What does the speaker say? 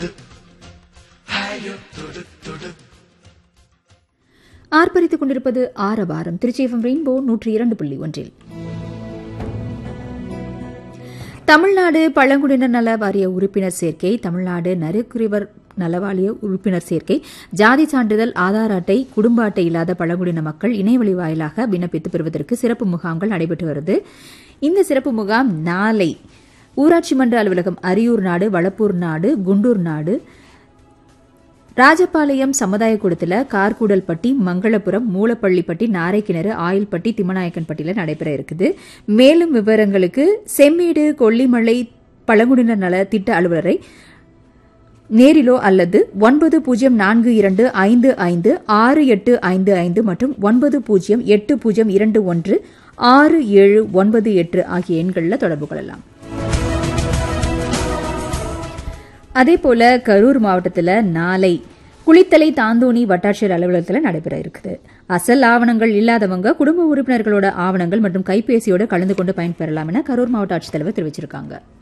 ஆர்ப்பரித்துக் கொண்டிருப்பது ஆரவாரம். Trichy FM rainbow 102.1. Tamil Nadu பழங்குடியினர் நல வாரிய உறுப்பினர் சேர்க்கை, தமிழ்நாடு நரிக்குறவர் நலவாரிய உறுப்பினர் சேர்க்கை, ஜாதி சான்றிதழ், ஆதார் அட்டை, குடும்ப அட்டை இல்லாத பழங்குடியின மக்கள் இணையவழி வாயிலாக விண்ணப்பித்து பெறுவதற்கு சிறப்பு முகாம்கள் நடைபெற்று வருது. இந்த சிறப்பு முகாம் நாளை ஊராட்சி மன்ற அலுவலகம், அரியூர் நாடு, வளப்பூர் நாடு, குண்டூர் நாடு, ராஜபாளையம் சமுதாய கூடத்தில், கார்கூடல்பட்டி, மங்களபுரம், மூலப்பள்ளிப்பட்டி, நாரைக்கிணறு, ஆயில்பட்டி, திம்மநாயக்கன்பட்டியில் நடைபெற இருக்குது. மேலும் விவரங்களுக்கு செம்மேடு கொல்லிமலை பழங்குடியினர் நல திட்ட அலுவலரை நேரிலோ அல்லது 9042556855 மற்றும் 9080216798 ஆகிய எண்களில் தொடர்பு கொள்ளலாம். அதேபோல கரூர் மாவட்டத்தில் நாளை குளித்தலை தாந்தோணி வட்டாட்சியர் அலுவலகத்தில் நடைபெற இருக்குது. அசல் ஆவணங்கள் இல்லாதவங்க குடும்ப உறுப்பினர்களோட ஆவணங்கள் மற்றும் கைபேசியோட கலந்து கொண்டு பயன்பெறலாம் என கரூர் மாவட்ட ஆட்சித்தலைவர் தெரிவிச்சிருக்காங்க.